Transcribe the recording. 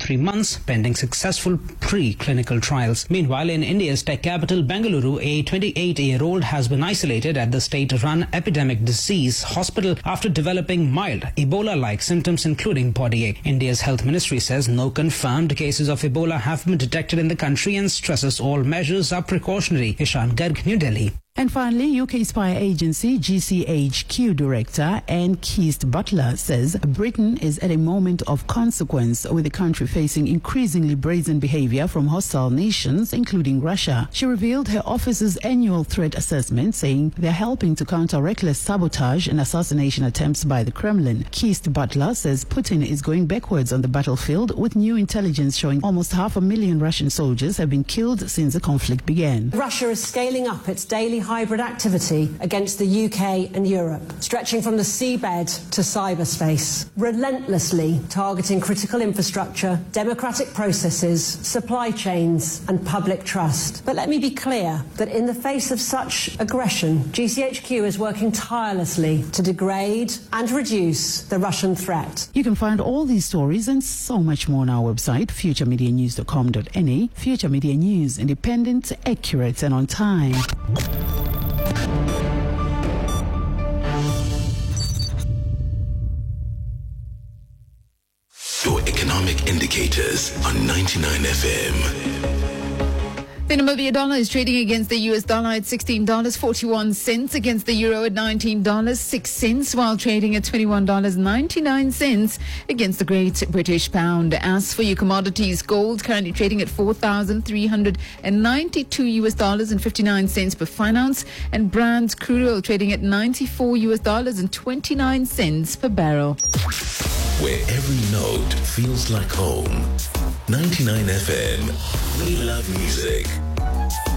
3 months, pending successful pre-clinical trials. Meanwhile, in India's tech capital, Bengaluru, a 28-year-old has been isolated at the state-run epidemic disease hospital after developing mild Ebola-like symptoms, including body ache. India's health ministry says no confirmed cases of Ebola have been detected in the country and stresses all measures are precautionary. Ishan Garg, New Delhi. And finally, UK spy agency GCHQ director Anne Keast Butler says Britain is at a moment of consequence, with the country facing increasingly brazen behavior from hostile nations, including Russia. She revealed her office's annual threat assessment, saying they're helping to counter reckless sabotage and assassination attempts by the Kremlin. Keast Butler says Putin is going backwards on the battlefield, with new intelligence showing almost 500,000 Russian soldiers have been killed since the conflict began. Russia is scaling up its daily hybrid activity against the UK and Europe, stretching from the seabed to cyberspace, relentlessly targeting critical infrastructure, democratic processes, supply chains and public trust. But let me be clear that in the face of such aggression, GCHQ is working tirelessly to degrade and reduce the Russian threat. You can find all these stories and so much more on our website, futuremedianews.com.na. Future Media News, independent, accurate and on time. Your economic indicators on 99 FM. The Namibia dollar is trading against the US dollar at $16.41, against the euro at $19.06, while trading at $21.99 against the Great British Pound. As for your commodities, gold currently trading at $4,392.59 per fine ounce, and Brent crude oil trading at $94.29 per barrel. Where every note feels like home. 99 FM. We love music.